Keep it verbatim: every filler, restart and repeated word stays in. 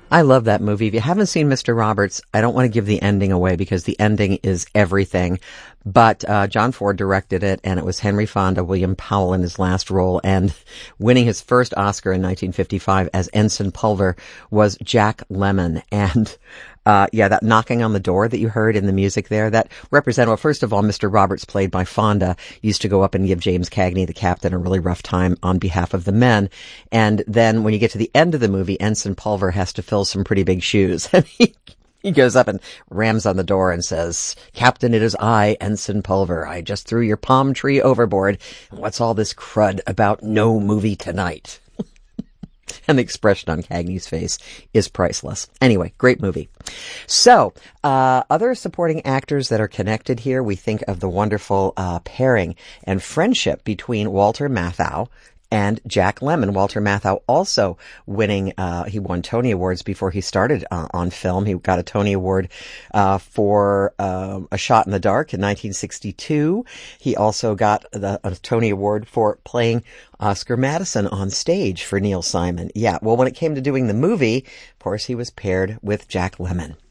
I love that movie. If you haven't seen Mister Roberts, I don't want to give the ending away because the ending is everything. But uh John Ford directed it, and it was Henry Fonda, William Powell in his last role, and winning his first Oscar in nineteen fifty-five as Ensign Pulver was Jack Lemmon. And Uh, yeah, that knocking on the door that you heard in the music there, that represent, well, first of all, Mister Roberts, played by Fonda, used to go up and give James Cagney, the captain, a really rough time on behalf of the men. And then when you get to the end of the movie, Ensign Pulver has to fill some pretty big shoes. And he, he goes up and rams on the door and says, "Captain, it is I, Ensign Pulver. I just threw your palm tree overboard. What's all this crud about no movie tonight?" And the expression on Cagney's face is priceless. Anyway, great movie. So, uh, other supporting actors that are connected here, we think of the wonderful uh, pairing and friendship between Walter Matthau and Jack Lemmon. Walter Matthau also winning, uh, he won Tony Awards before he started uh, on film. He got a Tony Award uh, for uh, A Shot in the Dark in nineteen sixty-two. He also got the, a Tony Award for playing Oscar Madison on stage for Neil Simon. Yeah, well, when it came to doing the movie, of course, he was paired with Jack Lemmon.